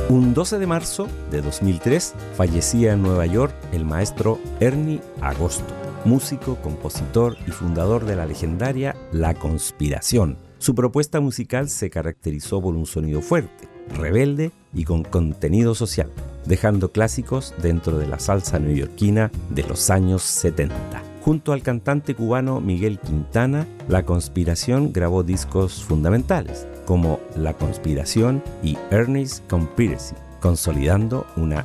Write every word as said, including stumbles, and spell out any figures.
Un doce de marzo de dos mil tres fallecía en Nueva York el maestro Ernie Agosto, músico, compositor y fundador de la legendaria La Conspiración. Su propuesta musical se caracterizó por un sonido fuerte, rebelde y con contenido social, dejando clásicos dentro de la salsa neoyorquina de los años setenta. Junto al cantante cubano Miguel Quintana, La Conspiración grabó discos fundamentales como La Conspiración y Ernie's Conspiracy, consolidando una